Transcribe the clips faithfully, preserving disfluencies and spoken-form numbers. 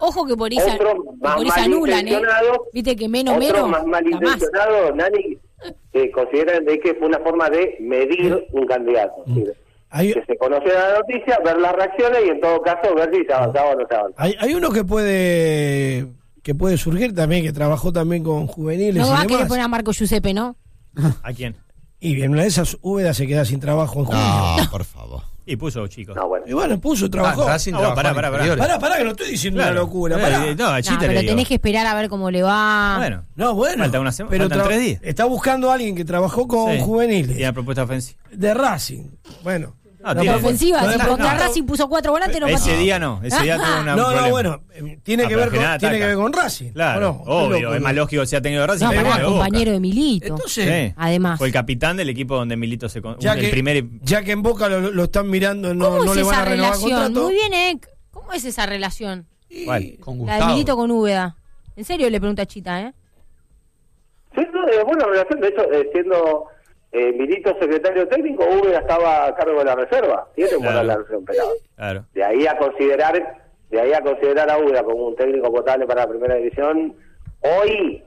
Ojo que por eso, por eso anulan, ¿eh? Viste que menos, otros menos. más malintencionados, Nani, eh, consideran de que fue una forma de medir un candidato. Mm. ¿Sí? Hay... Que se conoce la noticia, ver las reacciones y en todo caso ver si se avanzaba o no se avanzaba. Hay, hay uno que puede que puede surgir también, que trabajó también con juveniles. No y va a demás. querer poner a Marco Giuseppe, ¿no? ¿A quién? Y bien, una de esas Úbeda se queda sin trabajo en junio. No, no, por favor. Y puso, chicos. No, bueno. Y bueno, puso, trabajó. Ah, Racing no, trabajó pará, en pará, pará. inferiores. Pará, pará, que no estoy diciendo Claro. una locura. Pará. Eh, no, a Chita No, le pero digo. tenés que esperar a ver cómo le va. Bueno. No, bueno. Falta una semana, pero faltan tra- tres días. Está buscando a alguien que trabajó con Sí. juveniles. Y la propuesta ofensiva. De Racing. Bueno. No, La tiene- ofensiva, no, si no, contra no. Racing puso cuatro volantes, no Ese pasó. día no, ese día tuvo una No, problema. no, bueno, eh, tiene, Ah, que pero ver al con, final tiene ataca. que ver con Racing. Claro, ¿o no? obvio, loco, es ¿no? más lógico que sea técnico de Racing. No, que pará, de Boca. compañero de Milito. Entonces, Sí. Además. Fue el capitán del equipo donde Milito se con... ya, el que, primer ya que en Boca lo, lo están mirando, no, ¿Cómo no es le van esa a renovar relación? contrato. Muy bien, ¿eh? ¿Cómo es esa relación? Y- ¿Cuál? Con La Gustavo. de Milito con Úbeda. En serio le pregunta a Chita, ¿eh? Sí, no, es buena relación. De hecho, eh, siendo eh, Milito secretario técnico, Úbeda estaba a cargo de la reserva. Tiene buena Claro. relación, pelado. Claro. De ahí a considerar, de ahí a considerar a Úbeda como un técnico potable para la primera división, hoy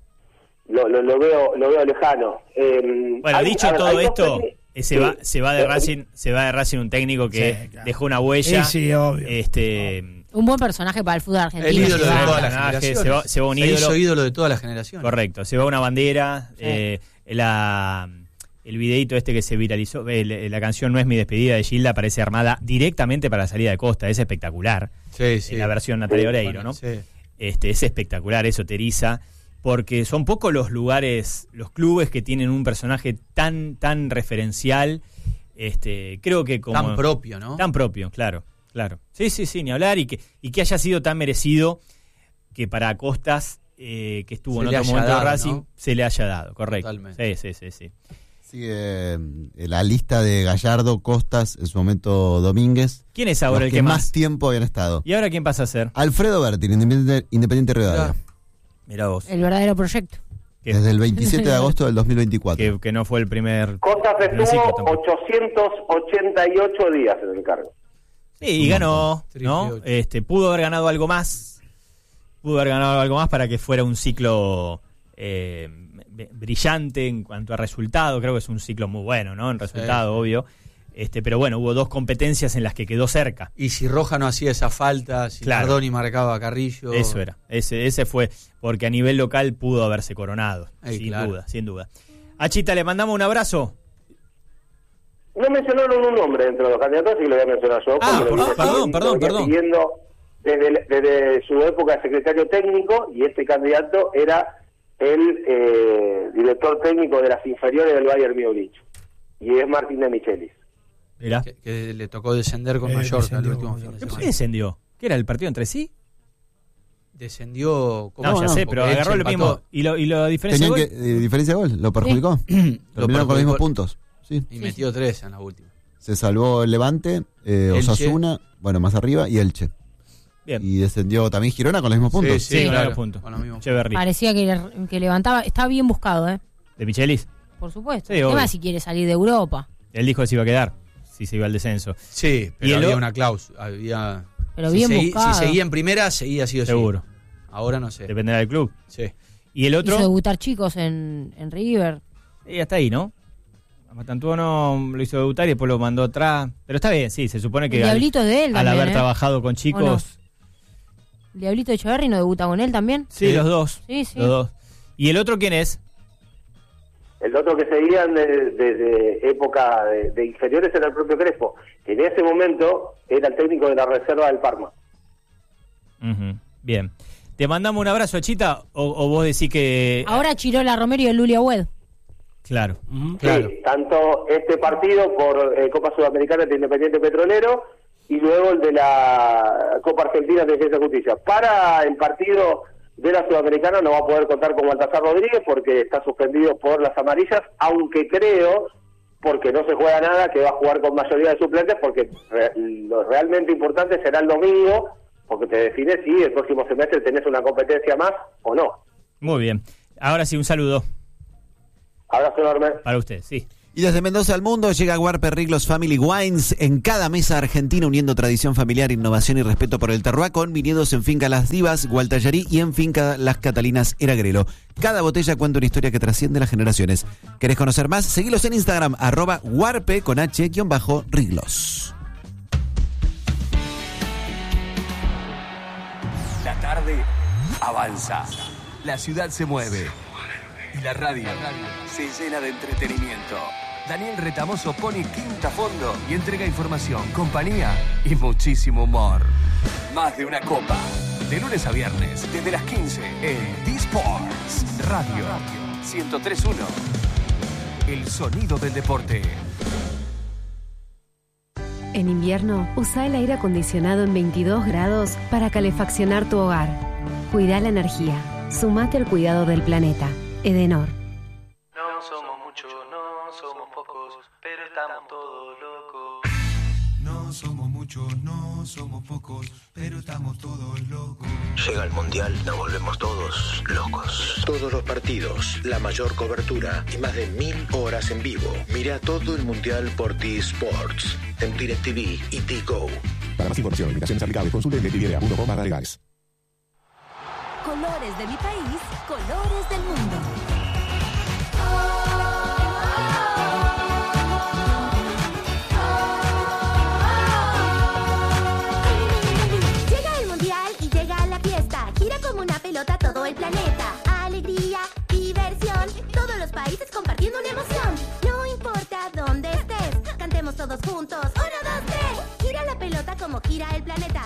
lo, lo, lo veo lo veo lejano. Eh, Bueno, hay- dicho a ver, todo hay dos esto, técnicos- eh, se sí. va se va de Eh, Racing, se va de Racing un técnico que Sí, claro. dejó una huella. Sí, sí, obvio. Este, Un buen personaje para el fútbol argentino. El ídolo de llevar. todas las personaje, generaciones. se va- se va un ídolo. hizo ídolo de todas las generaciones. correcto, se va una bandera, Sí. eh, la el videito este que se viralizó, eh, la canción No es mi despedida de Gilda aparece armada directamente para la salida de Costa, es espectacular. Sí, sí. En la versión Natalia Oreiro, ¿no? Sí. Este, es espectacular, eso te eriza, porque son pocos los lugares, los clubes que tienen un personaje tan, tan referencial, este, creo que como... Tan propio, ¿no? Tan propio, claro, claro. Sí, sí, sí, ni hablar, y que, y que haya sido tan merecido que para Costas, eh, que estuvo Se en le otro haya momento de dado, Racing, ¿no? se le haya dado, correcto. Totalmente. Sí, sí, sí, sí. Sigue eh, la lista de Gallardo, Costas, en su momento Domínguez. ¿Quién es ahora los el que, que más más? tiempo habían estado. ¿Y ahora quién pasa a ser? Alfredo Berti, Independiente, Independiente Rivadavia. Mira vos, El verdadero proyecto. que, Desde el veintisiete de agosto del dos mil veinticuatro. que, que no fue el primer... Costas primer ciclo estuvo tampoco. ochocientos ochenta y ocho días en el cargo. Sí, y ganó, ¿no? treinta y ocho. Este, pudo haber ganado algo más, pudo haber ganado algo más para que fuera un ciclo eh, brillante en cuanto a resultado. Creo que es un ciclo muy bueno, ¿no? En resultado, Sí. obvio. Este, pero bueno, hubo dos competencias en las que quedó cerca. Y si Roja no hacía esa falta, si Claro. Nardoni marcaba a Carrillo. Eso era, ese, ese fue, porque a nivel local pudo haberse coronado, Ey, sin claro. duda, sin duda. A Chita le mandamos un abrazo. No mencionaron un nombre dentro de los candidatos y lo voy a mencionar yo. Ah, porque por- lo venía perdón, siguiendo- perdón, venía perdón. siguiendo desde, desde su época de secretario técnico, y este candidato era el eh, director técnico de las inferiores del Bayern Múnich, y es Martín de Michelis. Mirá. Que, que le tocó descender con Eh, Mallorca el descendió último con fin de Mallorca. ¿Por semana. qué descendió? ¿Qué era el partido entre sí? Descendió. ¿cómo No, ya sé, Porque pero Elche agarró el empató. mismo. ¿Y, lo, y la diferencia Tenían de que, gol? eh, diferencia de gol, lo perjudicó. Terminaron con los perjudicó. mismos puntos. Sí. Y metió tres en la última. Se salvó el Levante, eh, Elche. Osasuna, bueno, más arriba, y Elche. Bien. Y descendió también Girona con los mismos puntos. Sí, Sí, con claro, los puntos. con los mismos. Echeverri. Parecía que, le- que levantaba. Está bien buscado, ¿eh? ¿De Michelis? Por supuesto. Sí, obvio. Además, si quiere salir de Europa. Él dijo que se iba a quedar, si se iba al descenso. Sí, pero Y el había o- una cláusula. Había... Pero si bien segui- buscado. Si seguía en primera, seguía sí o sí. Seguro. Ahora no sé. Dependerá del club. Sí. ¿Y el otro? Hizo debutar chicos en, en River. Y hasta ahí, ¿no? A Matantuono lo hizo debutar y después lo mandó atrás. Pero está bien, sí, se supone que El al, Diablito es de él al también, haber ¿eh? trabajado con chicos... ¿El Diablito de Echeverri no debuta con él también? Sí, Sí. los dos. Sí, sí. Los dos. ¿Y el otro quién es? El otro que seguían desde, desde época de, de inferiores era el propio Crespo, que en ese momento era el técnico de la reserva del Parma. Ujú, bien. ¿Te mandamos un abrazo, Chita? ¿O, o vos decís que...? Ahora Chirola Romero y el Lulia Wed. Claro. Claro. Sí, tanto este partido por eh, Copa Sudamericana de Independiente Petrolero y luego el de la Copa Argentina de Defensa y Justicia. Para el partido de la Sudamericana no va a poder contar con Baltasar Rodríguez porque está suspendido por las amarillas, aunque creo, porque no se juega nada, que va a jugar con mayoría de suplentes, porque re- lo realmente importante será el domingo, porque te define si el próximo semestre tenés una competencia más o no. Muy bien. Ahora sí, un saludo Abrazo enorme. para usted, sí. Y desde Mendoza al mundo llega Warpe Riglos Family Wines, en cada mesa argentina uniendo tradición familiar, innovación y respeto por el terroir, con viñedos en Finca Las Divas, Gualtallarí y en Finca Las Catalinas, Eragrelo. Cada botella cuenta una historia que trasciende las generaciones. ¿Querés conocer más? Seguilos en Instagram, arroba Warpe con H guión bajo Riglos. La tarde avanza, la ciudad se mueve y la radio se llena de entretenimiento. Daniel Retamoso pone quinta a fondo y entrega información, compañía y muchísimo humor. Más de una copa, de lunes a viernes, desde las quince en D-Sports Radio ciento tres punto uno. El sonido del deporte. En invierno, usa el aire acondicionado en veintidós grados para calefaccionar tu hogar. Cuida la energía. Sumate al cuidado del planeta. Edenor. No somos muchos, no somos pocos, pero estamos todos locos. No somos muchos, no somos pocos, pero estamos todos locos. Llega el Mundial, nos volvemos todos locos. Todos los partidos, la mayor cobertura y más de mil horas en vivo. Mira todo el Mundial por D-Sports, en DirecTV y D-Go. Para más información, limitaciones aplicables, consulte en directv punto com barra legales. Colores de mi país, colores del mundo. Llega el mundial y llega la fiesta. Gira como una pelota todo el planeta. Alegría, diversión, todos los países compartiendo una emoción. No importa dónde estés, cantemos todos juntos. Uno, dos, tres. Gira la pelota como gira el planeta.